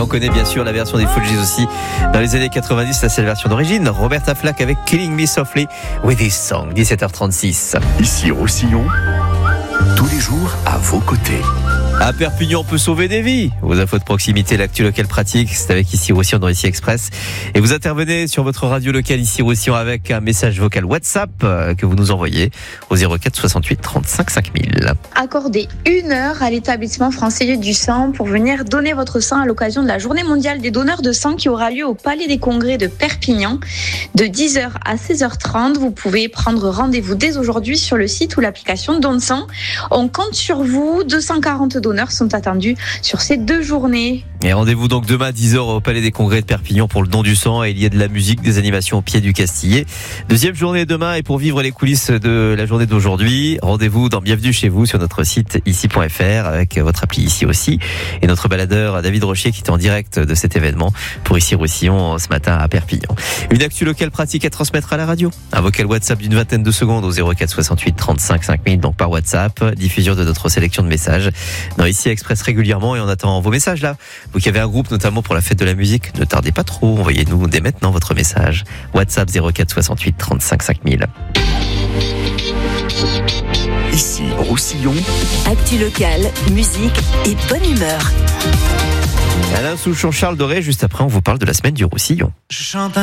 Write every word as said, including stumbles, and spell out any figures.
on connaît bien sûr la version des Fugees aussi. Dans les années quatre-vingt-dix, ça c'est la version d'origine. Roberta Flack avec Killing Me Softly with His Song, dix-sept heures trente-six. Ici Roussillon, tous les jours à vos côtés. À Perpignan, on peut sauver des vies. Vos infos de proximité, l'actu locale pratique, c'est avec Ici Roussillon dans Ici Express. Et vous intervenez sur votre radio locale Ici Roussillon avec un message vocal WhatsApp que vous nous envoyez au zéro quatre soixante-huit trente-cinq cinq mille. Accordez une heure à l'établissement français du sang pour venir donner votre sang à l'occasion de la journée mondiale des donneurs de sang qui aura lieu au Palais des Congrès de Perpignan de dix heures à seize heures trente. Vous pouvez prendre rendez-vous dès aujourd'hui sur le site ou l'application Don Sang. On compte sur vous. deux cent quarante donneurs sont attendus sur ces deux journées. Et rendez-vous donc demain à dix heures au Palais des Congrès de Perpignan pour le don du sang. Et il y a de la musique, des animations au pied du Castillet. Deuxième journée demain, et pour vivre les coulisses de la journée d'aujourd'hui, rendez-vous dans Bienvenue chez vous sur notre site ici point f r avec votre appli Ici aussi. Et notre baladeur David Rochier qui est en direct de cet événement pour Ici Roussillon ce matin à Perpignan. Une actu locale pratique à transmettre à la radio. Un vocal WhatsApp d'une vingtaine de secondes au zéro quatre soixante-huit trente-cinq cinq mille, donc par WhatsApp. Diffusion de notre sélection de messages dans Ici Express régulièrement, et on attend vos messages là. Vous qui avez un groupe notamment pour la fête de la musique, ne tardez pas trop, envoyez-nous dès maintenant votre message. WhatsApp zéro quatre soixante-huit trente-cinq cinq mille. Ici Roussillon, actu locale, musique et bonne humeur. Alain Souchon, Charles Doré, juste après on vous parle de la semaine du Roussillon. Je chante